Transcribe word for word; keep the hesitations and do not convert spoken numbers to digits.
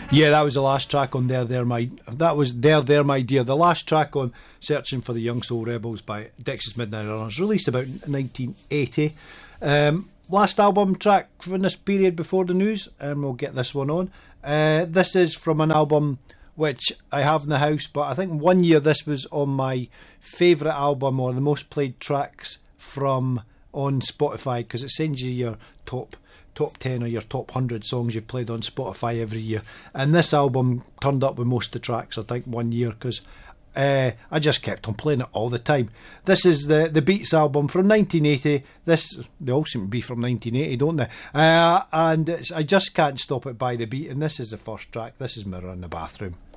Yeah, that was the last track on There There My that was There There My Dear, the last track on Searching for the Young Soul Rebels by Dixie's Midnight Runners, released about nineteen eighty. Um, last album track from this period before the news, and we'll get this one on. Uh, this is from an album which I have in the house, but I think one year this was on my favourite album or the most played tracks from on Spotify, because it sends you your top top ten or your top one hundred songs you've played on Spotify every year, and this album turned up with most of the tracks I think one year, because uh, I just kept on playing it all the time. This is the the Beats album from nineteen eighty. This, they all seem to be from nineteen eighty, don't they? Uh, and it's, I just can't stop it by the beat, and this is the first track. This is Mirror in the Bathroom.